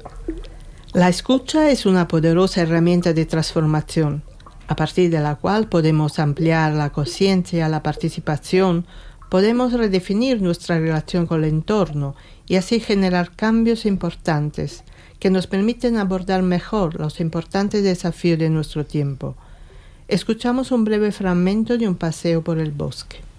La escucha es una poderosa herramienta de transformación, a partir de la cual podemos ampliar la conciencia, la participación, podemos redefinir nuestra relación con el entorno y así generar cambios importantes que nos permiten abordar mejor los importantes desafíos de nuestro tiempo. Escuchamos un breve fragmento de un paseo por el bosque.